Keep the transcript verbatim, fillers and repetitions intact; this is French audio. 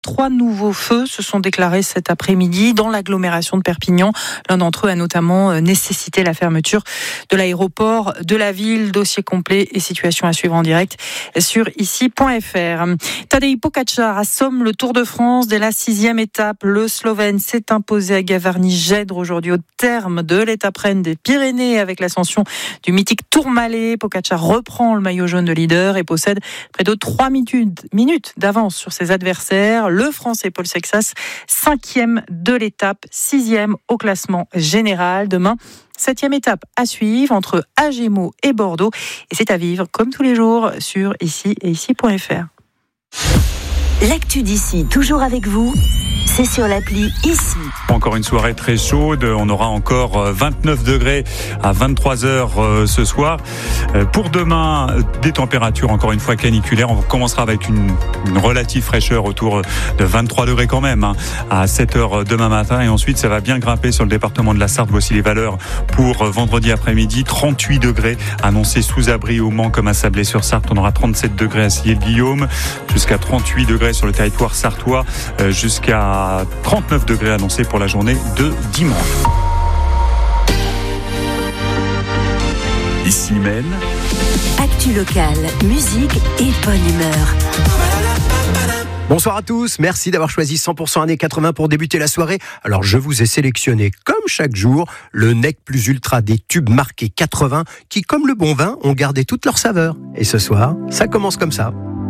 Trois nouveaux feux se sont déclarés cet après-midi dans l'agglomération de Perpignan. L'un d'entre eux a notamment nécessité la fermeture de l'aéroport de la ville. Dossier complet et situation à suivre en direct sur ici point f r. Tadej Pogačar assomme le Tour de France dès la sixième étape. Le Slovène s'est imposé à Gavarnie-Gèdre aujourd'hui au terme de l'étape reine des Pyrénées avec l'ascension du mythique Tourmalet. Pogačar reprend le maillot jaune de leader et possède près de trois minutes d'avance sur ses adversaires. Le Français Paul Sexas, cinquième de l'étape, sixième au classement général. Demain, septième étape à suivre entre Agemo et Bordeaux. Et c'est à vivre comme tous les jours sur ici et ici point f r. L'actu d'ici, toujours avec vous, c'est sur l'appli Ici. Encore une soirée très chaude, on aura encore vingt-neuf degrés à vingt-trois heures ce soir. Pour demain, des températures encore une fois caniculaires. On commencera avec une, une relative fraîcheur autour de vingt-trois degrés quand même, hein, à sept heures demain matin. Et ensuite, ça va bien grimper sur le département de la Sarthe. Voici les valeurs pour vendredi après-midi. trente-huit degrés annoncés sous abri au Mans comme à Sablé-sur-Sarthe. On aura trente-sept degrés à Sillé-le-Guillaume, jusqu'à trente-huit degrés sur le territoire sartois, jusqu'à trente-neuf degrés annoncés pour la journée de dimanche. Ici même, actu locale, musique et bonne humeur. Bonsoir à tous, merci d'avoir choisi cent pour cent années quatre-vingts pour débuter la soirée. Alors je vous ai sélectionné, comme chaque jour, le Nec Plus Ultra des tubes marqués quatre-vingts qui, comme le bon vin, ont gardé toute leur saveur. Et ce soir, ça commence comme ça.